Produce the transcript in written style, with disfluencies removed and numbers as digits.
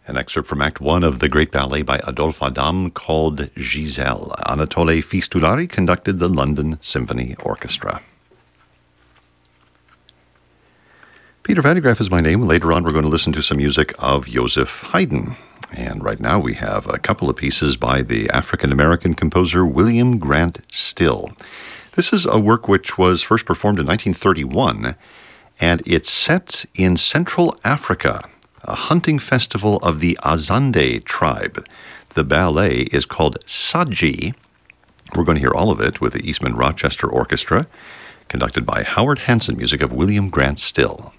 An excerpt from Act One of the great ballet by Adolphe Adam called Giselle. Anatole Fistulari conducted the London Symphony Orchestra. Peter Van de Graaff is my name. Later on, we're going to listen to some music of Joseph Haydn. And right now, we have a couple of pieces by the African-American composer William Grant Still. This is a work which was first performed in 1931, and it's set in Central Africa, a hunting festival of the Azande tribe. The ballet is called Sadji. We're going to hear all of it with the Eastman Rochester Orchestra, conducted by Howard Hanson, music of William Grant Still.